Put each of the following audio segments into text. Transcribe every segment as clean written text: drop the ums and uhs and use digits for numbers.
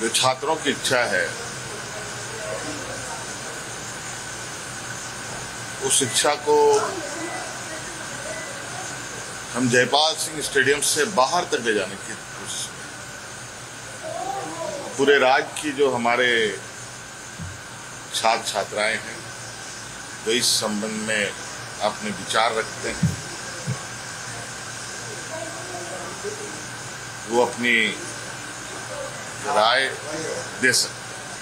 जो छात्रों की इच्छा है उस इच्छा को हम जयपाल सिंह स्टेडियम से बाहर तक ले जाने की कोशिश में पूरे राज्य की जो हमारे छात्र छात्राएं हैं जो इस संबंध में अपने विचार रखते हैं वो अपनी राय दे सकते हैं।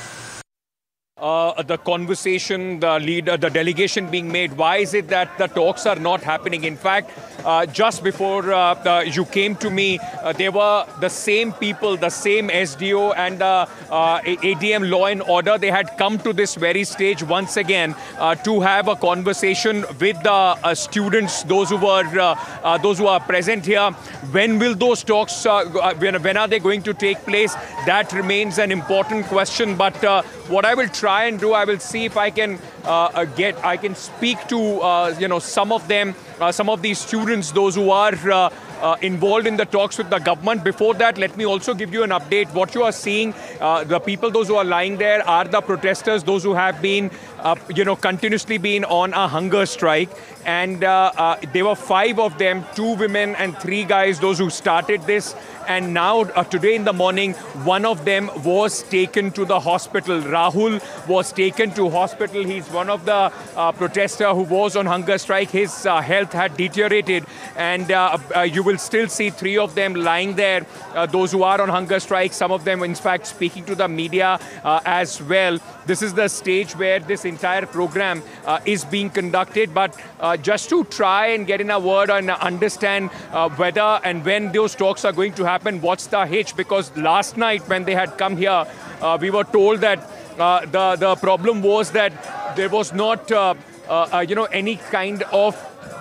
The conversation, the delegation being made. Why is it that the talks are not happening? In fact, just before you came to me, there were the same people, the same SDO and the ADM Law and Order. They had come to this very stage once again to have a conversation with the students, those who are present here. When will those talks? When are they going to take place? That remains an important question. But what I will try and do, I will see if I can I can speak to some of them, some of these students, those who are involved in the talks with the government. Before that, let me also give you an update. What you are seeing, the people, those who are lying there, are the protesters, those who have been, continuously been on a hunger strike. And there were 5 of them, 2 women and 3 guys, those who started this. And now, today in the morning, one of them was taken to the hospital. Rahul was taken to hospital. He's one of the protesters who was on hunger strike. His health had deteriorated. And you will still see 3 of them lying there, those who are on hunger strike. Some of them, in fact, speaking to the media as well. This is the stage where this entire program is being conducted. But just to try and get in a word and understand whether and when those talks are going to happen, what's the hitch? Because last night when they had come here, we were told that the problem was that there was not any kind of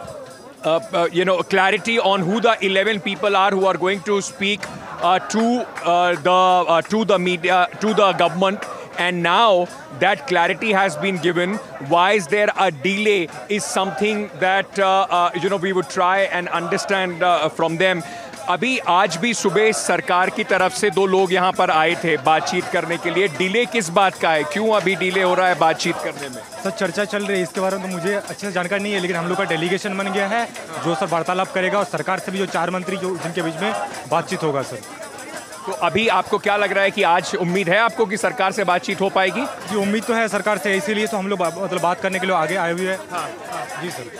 clarity on who the 11 people are who are going to speak to the media, to the government. And now that clarity has been given. Why is there a delay is something that we would try and understand from them. अभी आज भी सुबह सरकार की तरफ से 2 लोग यहाँ पर आए थे बातचीत करने के लिए. डिले किस बात का है? क्यों अभी डिले हो रहा है बातचीत करने में? सर चर्चा चल रही है, इसके बारे में तो मुझे अच्छे से जानकारी नहीं है, लेकिन हम लोग का डेलीगेशन बन गया है जो सर वार्तालाप करेगा और सरकार से भी जो 4 मंत्री जो जिनके बीच में बातचीत होगा सर. तो अभी आपको क्या लग रहा है कि आज उम्मीद है आपको कि सरकार से बातचीत हो पाएगी? जी उम्मीद तो है सरकार से, इसीलिए तो हम लोग बात करने के लिए आगे आए हुए हैं. हाँ जी सर.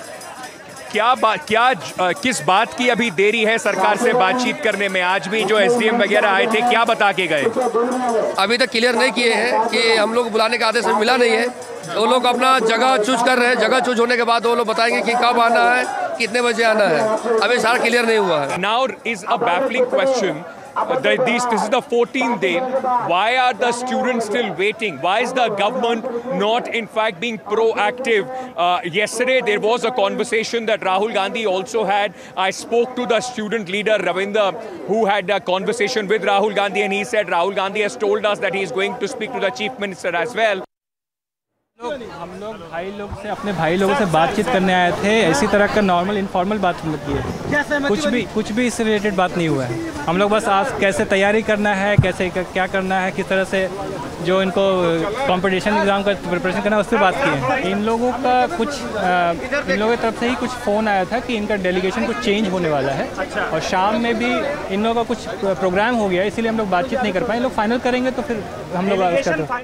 किस बात की अभी देरी है सरकार से बातचीत करने में? आज भी जो एसडीएम वगैरह आए थे, क्या बता के गए? अभी तक क्लियर नहीं किए हैं कि हम लोग बुलाने का आदेश मिला नहीं है. वो लोग अपना जगह चूज कर रहे हैं. जगह चूज होने के बाद वो लोग बताएंगे कि कब आना है, कितने बजे आना है. अभी सारा क्लियर नहीं हुआ है. Now is a baffling question. This is the 14th day. Why are the students still waiting? Why is the government not, in fact, being proactive? Yesterday, there was a conversation that Rahul Gandhi also had. I spoke to the student leader, Ravinder, who had a conversation with Rahul Gandhi, and he said Rahul Gandhi has told us that he is going to speak to the chief minister as well. हम लोग अपने भाई लोगों से बातचीत करने आए थे. इसी तरह का नॉर्मल इनफॉर्मल बात की है. कुछ भी इससे रिलेटेड बात नहीं हुआ है. हम लोग बस आज कैसे तैयारी करना है, कैसे क्या करना है, किस तरह से जो इनको कंपटीशन एग्ज़ाम का प्रिपरेशन करना है, उस पर बात की है. इन लोगों की तरफ से ही कुछ फ़ोन आया था कि इनका डेलीगेशन कुछ चेंज होने वाला है. और शाम में भी इन लोगों का कुछ प्रोग्राम हो गया, इसीलिए हम लोग बातचीत नहीं कर पाए. लोग फाइनल करेंगे तो फिर हम लोग.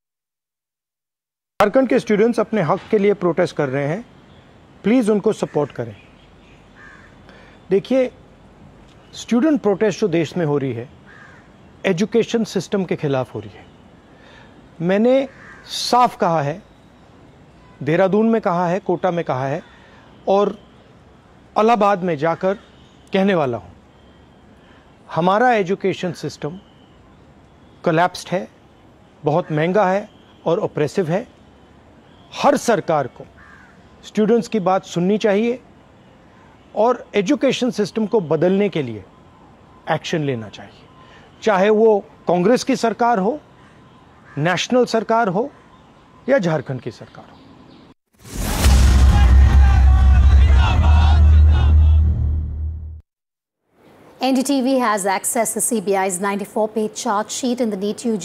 झारखंड के स्टूडेंट्स अपने हक के लिए प्रोटेस्ट कर रहे हैं. प्लीज़ उनको सपोर्ट करें. देखिए, स्टूडेंट प्रोटेस्ट जो देश में हो रही है, एजुकेशन सिस्टम के खिलाफ हो रही है. मैंने साफ कहा है, देहरादून में कहा है, कोटा में कहा है और इलाहाबाद में जाकर कहने वाला हूँ. हमारा एजुकेशन सिस्टम कोलैप्स्ड है, बहुत महंगा है और ऑप्रेसिव है. हर सरकार को स्टूडेंट्स की बात सुननी चाहिए और एजुकेशन सिस्टम को बदलने के लिए एक्शन लेना चाहिए. चाहे वो कांग्रेस की सरकार हो, नेशनल सरकार हो या झारखंड की सरकार हो. NDTV has accessed the CBI's 94-page charge sheet in the NEET UG